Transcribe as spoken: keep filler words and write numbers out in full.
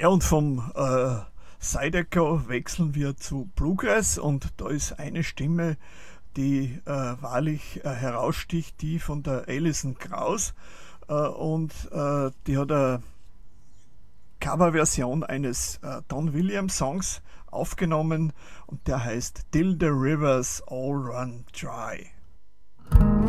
Ja, und vom äh, Zydeco wechseln wir zu Bluegrass und da ist eine Stimme, die äh, wahrlich äh, heraussticht, die von der Alison Krauss äh, und äh, die hat eine Coverversion eines äh, Don Williams Songs aufgenommen und der heißt Till the Rivers All Run Dry.